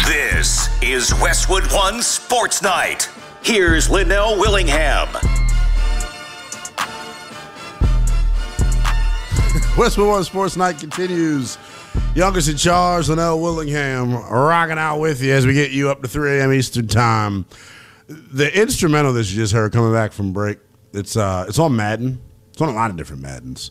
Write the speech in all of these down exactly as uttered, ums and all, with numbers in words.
This is Westwood One Sports Night. Here's Linnell Willingham. Westwood One Sports Night continues. Youngest in charge, Linnell Willingham, rocking out with you as we get you up to three a.m. Eastern Time. The instrumental that you just heard coming back from break, it's uh, it's on Madden. It's on a lot of different Maddens.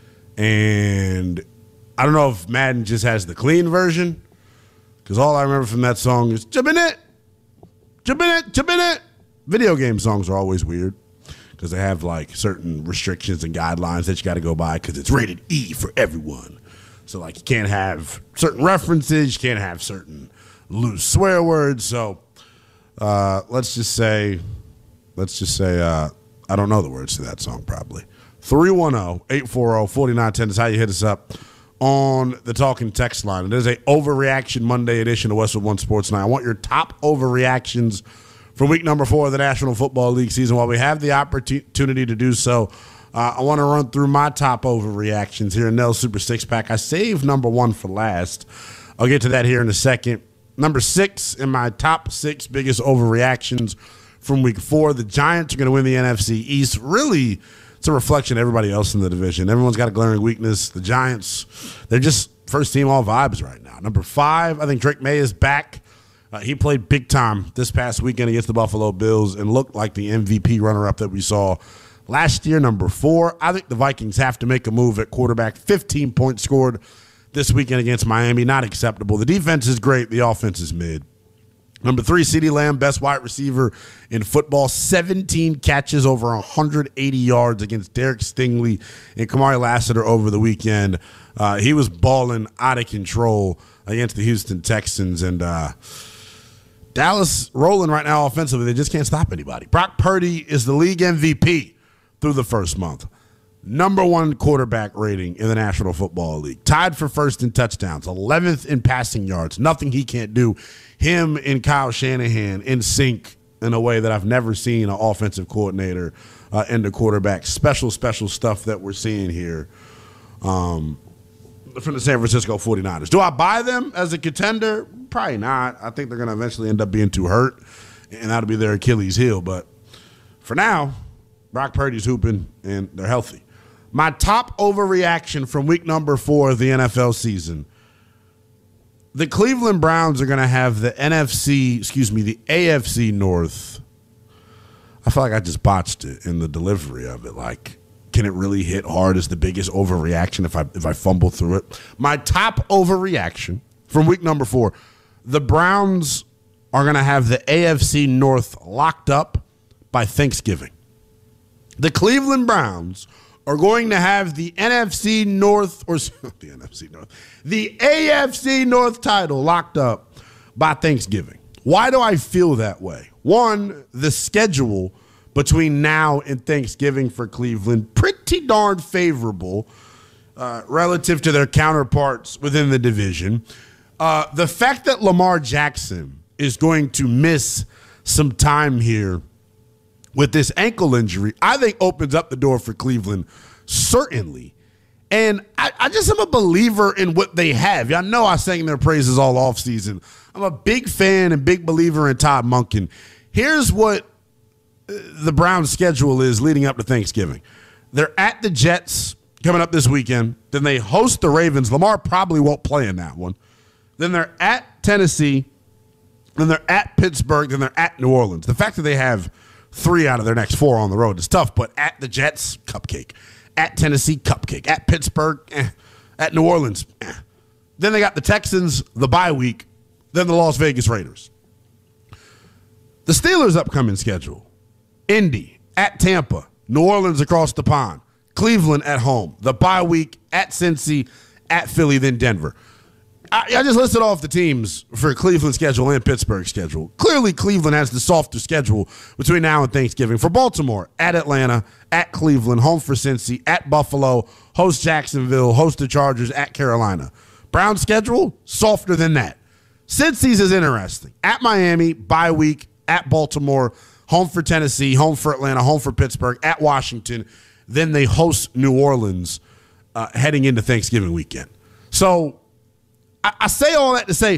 And I don't know if Madden just has the clean version, because all I remember from that song is jump in it, jump in it, jump in it. Video game songs are always weird because they have like certain restrictions and guidelines that you got to go by because it's rated E for everyone. So like you can't have certain references, you can't have certain loose swear words. So uh, let's just say, let's just say uh, I don't know the words to that song probably. three one zero, eight four zero, four nine one zero is how you hit us up on the talking text line. It is a Overreaction Monday edition of Westwood One Sports Night. I want your top overreactions for week number four of the National Football League season. While we have the opportunity to do so, uh, I want to run through my top overreactions here in Nell's Super Six Pack. I saved number one for last. I'll get to that here in a second. Number six in my top six biggest overreactions from week four. The Giants are going to win the N F C East. Really, it's a reflection of everybody else in the division. Everyone's got a glaring weakness. The Giants, they're just first team all vibes right now. Number five, I think Drake May is back. Uh, he played big time this past weekend against the Buffalo Bills and looked like the M V P runner-up that we saw last year. Number four, I think the Vikings have to make a move at quarterback. fifteen points scored this weekend against Miami. Not acceptable. The defense is great. The offense is mid. Number three, CeeDee Lamb, best wide receiver in football. seventeen catches over one hundred eighty yards against Derek Stingley and Kamari Lassiter over the weekend. Uh, he was balling out of control against the Houston Texans. And uh, Dallas rolling right now offensively. They just can't stop anybody. Brock Purdy is the league M V P through the first month. Number one quarterback rating in the National Football League. Tied for first in touchdowns. eleventh in passing yards. Nothing he can't do. Him and Kyle Shanahan in sync in a way that I've never seen an offensive coordinator uh, and the quarterback. Special, special stuff that we're seeing here um, from the San Francisco forty-niners. Do I buy them as a contender? Probably not. I think they're going to eventually end up being too hurt, and that'll be their Achilles heel. But for now, Brock Purdy's hooping, and they're healthy. My top overreaction from week number four of the N F L season. The Cleveland Browns are going to have the N F C, excuse me, the A F C North. I feel like I just botched it in the delivery of it. Like, can it really hit hard as the biggest overreaction if I if I fumble through it? My top overreaction from week number four. The Browns are going to have the A F C North locked up by Thanksgiving. The Cleveland Browns are going to have the N F C North, or the N F C North, the A F C North title locked up by Thanksgiving. Why do I feel that way? One, the schedule between now and Thanksgiving for Cleveland, pretty darn favorable uh, relative to their counterparts within the division. Uh, the fact that Lamar Jackson is going to miss some time here with this ankle injury, I think opens up the door for Cleveland, certainly. And I, I just am a believer in what they have. Y'all know I sang their praises all offseason. I'm a big fan and big believer in Todd Monken. Here's what the Browns' schedule is leading up to Thanksgiving. They're at the Jets coming up this weekend. Then they host the Ravens. Lamar probably won't play in that one. Then they're at Tennessee. Then they're at Pittsburgh. Then they're at New Orleans. The fact that they have three out of their next four on the road is tough, but at the Jets, cupcake. At Tennessee, cupcake. At Pittsburgh, eh. At New Orleans, eh. Then they got the Texans, the bye week, then the Las Vegas Raiders. The Steelers' upcoming schedule: Indy, at Tampa, New Orleans across the pond, Cleveland at home, the bye week, at Cincy, at Philly, then Denver. I, I just listed off the teams for Cleveland's schedule and Pittsburgh's schedule. Clearly, Cleveland has the softer schedule between now and Thanksgiving. For Baltimore, at Atlanta, at Cleveland, home for Cincy, at Buffalo, host Jacksonville, host the Chargers, at Carolina. Browns' schedule, softer than that. Cincy's is interesting. At Miami, bye week, at Baltimore, home for Tennessee, home for Atlanta, home for Pittsburgh, at Washington. Then they host New Orleans uh, heading into Thanksgiving weekend. So I say all that to say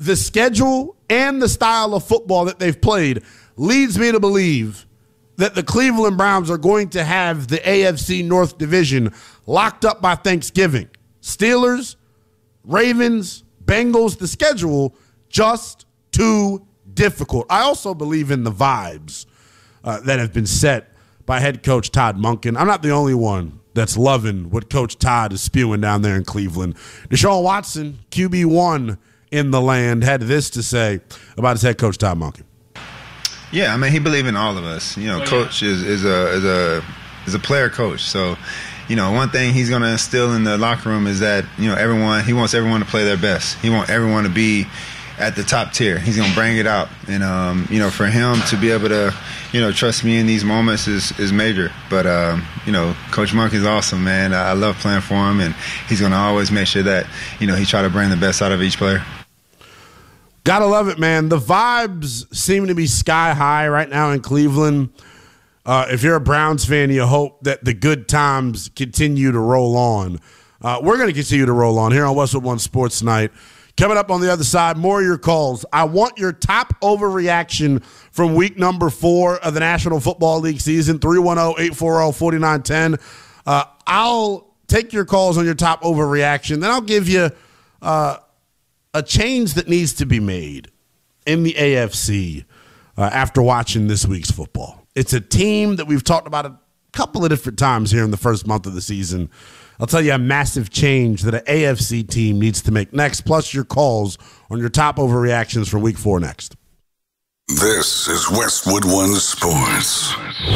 the schedule and the style of football that they've played leads me to believe that the Cleveland Browns are going to have the A F C North Division locked up by Thanksgiving. Steelers, Ravens, Bengals, the schedule just too difficult. I also believe in the vibes uh, that have been set by head coach Todd Monken. I'm not the only one that's loving what Coach Todd is spewing down there in Cleveland. Deshaun Watson, Q B one in the land, had this to say about his head coach Todd Monken. Yeah, I mean, he believes in all of us. You know, oh, coach yeah. is, is a is a is a player coach. So, you know, one thing he's going to instill in the locker room is that, you know, everyone, he wants everyone to play their best. He wants everyone to be at the top tier. He's going to bring it out. And, um, you know, for him to be able to, you know, trust me in these moments is, is major. But, um, you know, Coach Monk is awesome, man. I love playing for him, and he's going to always make sure that, you know, he try to bring the best out of each player. Gotta love it, man. The vibes seem to be sky high right now in Cleveland. Uh, if you're a Browns fan, you hope that the good times continue to roll on. Uh, we're going to continue to roll on here on Westwood One Sports Night. Coming up on the other side, more of your calls. I want your top overreaction from week number four of the National Football League season, three one zero, eight four zero, four nine one zero. Uh, I'll take your calls on your top overreaction. Then I'll give you uh, a change that needs to be made in the A F C uh, after watching this week's football. It's a team that we've talked about a couple of different times here in the first month of the season. I'll tell you a massive change that an A F C team needs to make next, plus your calls on your top overreactions from week four next. This is Westwood One Sports.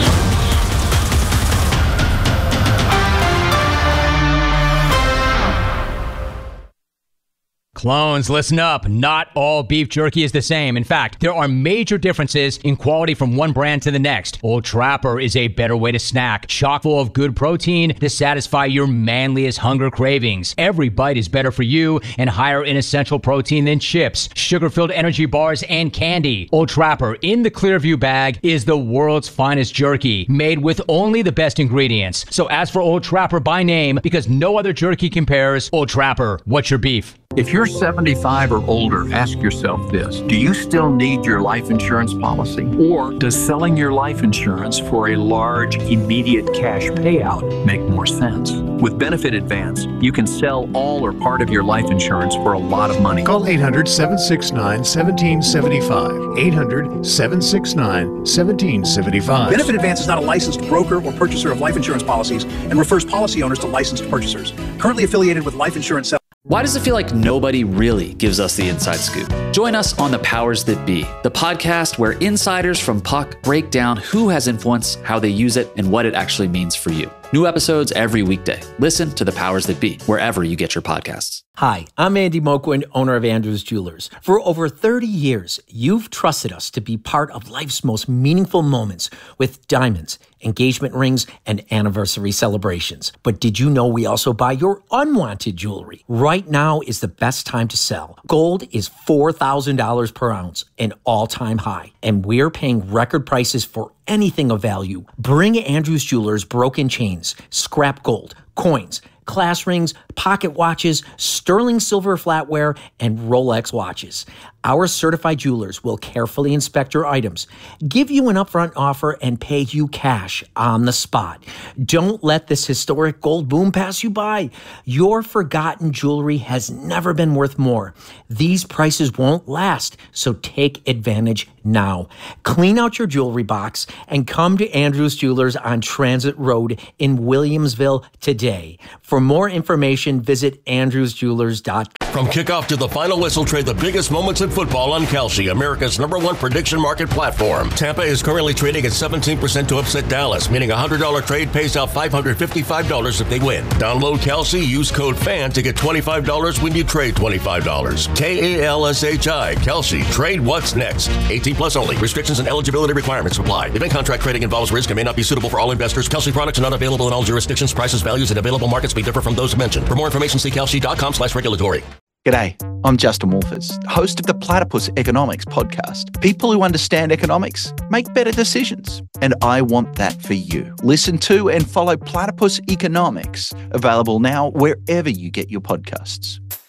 Clones, listen up. Not all beef jerky is the same. In fact, there are major differences in quality from one brand to the next. Old Trapper is a better way to snack, chock full of good protein to satisfy your manliest hunger cravings. Every bite is better for you and higher in essential protein than chips, sugar-filled energy bars, and candy. Old Trapper in the Clearview bag is the world's finest jerky, made with only the best ingredients. So ask for Old Trapper by name because no other jerky compares. Old Trapper, what's your beef? If you're seventy-five or older, ask yourself this. Do you still need your life insurance policy? Or does selling your life insurance for a large, immediate cash payout make more sense? With Benefit Advance, you can sell all or part of your life insurance for a lot of money. Call eight hundred, seven six nine, one seven seven five. eight hundred, seven six nine, one seven seven five. Benefit Advance is not a licensed broker or purchaser of life insurance policies and refers policy owners to licensed purchasers. Currently affiliated with Life Insurance Sell. Why does it feel like nobody really gives us the inside scoop? Join us on The Powers That Be, the podcast where insiders from Puck break down who has influence, how they use it, and what it actually means for you. New episodes every weekday. Listen to The Powers That Be, wherever you get your podcasts. Hi, I'm Andy Moquin, owner of Andrews Jewelers. For over thirty years, you've trusted us to be part of life's most meaningful moments with diamonds, engagement rings, and anniversary celebrations. But did you know we also buy your unwanted jewelry? Right now is the best time to sell. Gold is four thousand dollars per ounce, an all-time high, and we're paying record prices for anything of value. Bring Andrews Jewelers broken chains, scrap gold, coins, class rings, pocket watches, sterling silver flatware, and Rolex watches. Our certified jewelers will carefully inspect your items, give you an upfront offer, and pay you cash on the spot. Don't let this historic gold boom pass you by. Your forgotten jewelry has never been worth more. These prices won't last, so take advantage now. Clean out your jewelry box and come to Andrews Jewelers on Transit Road in Williamsville today. For more information, visit andrews jewelers dot com. From kickoff to the final whistle, trade the biggest moments in football on Kalshi, America's number one prediction market platform. Tampa is currently trading at seventeen percent to upset Dallas, meaning a one hundred dollars trade pays out five hundred fifty-five dollars if they win. Download Kalshi, use code FAN to get twenty-five dollars when you trade twenty-five dollars. K A L S H I, Kalshi. Trade what's next. eighteen plus only. Restrictions and eligibility requirements apply. Event contract trading involves risk and may not be suitable for all investors. Kalshi products are not available in all jurisdictions. Prices, values, and available markets may differ from those mentioned. For more information, see kalshi dot com slash regulatory. G'day, I'm Justin Wolfers, host of the Platypus Economics podcast. People who understand economics make better decisions, and I want that for you. Listen to and follow Platypus Economics, available now wherever you get your podcasts.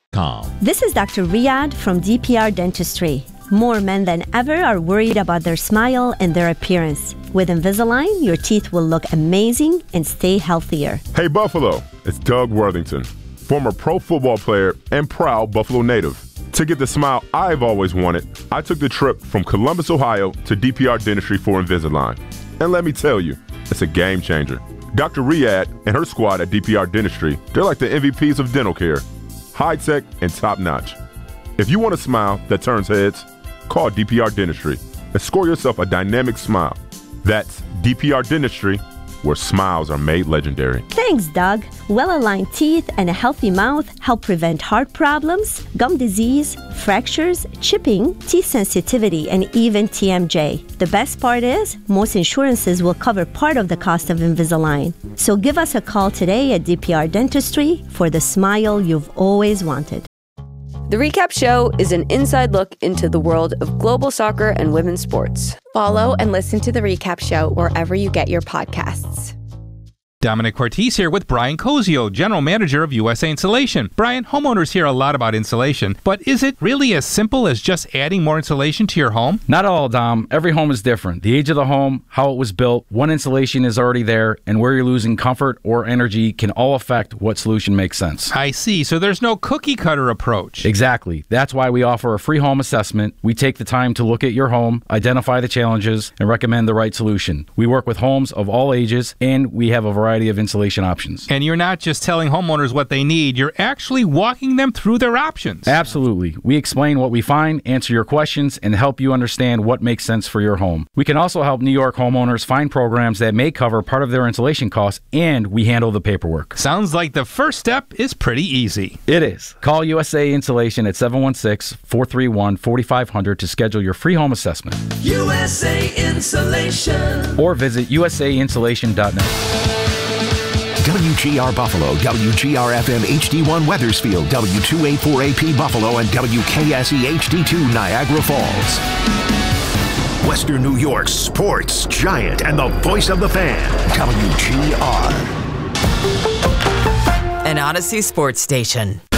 This is Doctor Riyadh from D P R Dentistry. More men than ever are worried about their smile and their appearance. With Invisalign, your teeth will look amazing and stay healthier. Hey Buffalo, it's Doug Worthington, former pro football player and proud Buffalo native. To get the smile I've always wanted, I took the trip from Columbus, Ohio to D P R Dentistry for Invisalign. And let me tell you, it's a game changer. Doctor Riyadh and her squad at D P R Dentistry, they're like the M V Ps of dental care. High-tech and top-notch. If you want a smile that turns heads, call D P R Dentistry and score yourself a dynamic smile. That's D P R Dentistry, where smiles are made legendary. Thanks, Doug. Well-aligned teeth and a healthy mouth help prevent heart problems, gum disease, fractures, chipping, teeth sensitivity, and even T M J. The best part is, most insurances will cover part of the cost of Invisalign. So give us a call today at D P R Dentistry for the smile you've always wanted. The Recap Show is an inside look into the world of global soccer and women's sports. Follow and listen to The Recap Show wherever you get your podcasts. Dominic Ortiz here with Brian Cozio, General Manager of U S A Insulation. Brian, homeowners hear a lot about insulation, but is it really as simple as just adding more insulation to your home? Not all, Dom. Every home is different. The age of the home, how it was built, what insulation is already there, and where you're losing comfort or energy can all affect what solution makes sense. I see. So there's no cookie-cutter approach. Exactly. That's why we offer a free home assessment. We take the time to look at your home, identify the challenges, and recommend the right solution. We work with homes of all ages, and we have a variety of insulation options. And you're not just telling homeowners what they need, you're actually walking them through their options. Absolutely. We explain what we find, answer your questions, and help you understand what makes sense for your home. We can also help New York homeowners find programs that may cover part of their insulation costs, and we handle the paperwork. Sounds like the first step is pretty easy. It is. Call U S A Insulation at seven one six, four three one, four five zero zero to schedule your free home assessment. U S A Insulation. Or visit U S A insulation dot net. W G R Buffalo, W G R F M H D one Weathersfield, W two eighty-four A P Buffalo, and W K S E H D two Niagara Falls. Western New York's sports giant and the voice of the fan, W G R. An Odyssey sports station.